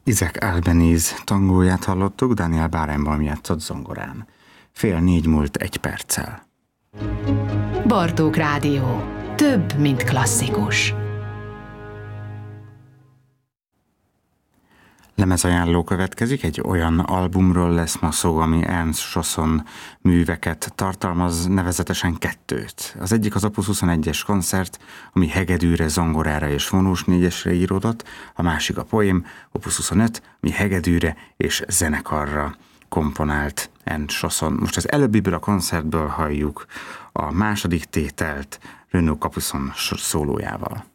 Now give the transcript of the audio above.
Isaac Albeniz tangóját hallottuk, Daniel Barenboim játszott zongorán. 3:30 múlt 1 perccel. Bartók Rádió. Több, mint klasszikus. Lemezajánló következik, egy olyan albumról lesz ma szó, ami Ernst Chausson műveket tartalmaz, nevezetesen 2. Az egyik az Opus 21-es koncert, ami hegedűre, zongorára és vonós négyesre íródott, a másik a Poém, Opus 25, ami hegedűre és zenekarra komponált Ernst Chausson. Most az előbbiből a koncertből halljuk a második tételt Renaud Capuçon szólójával.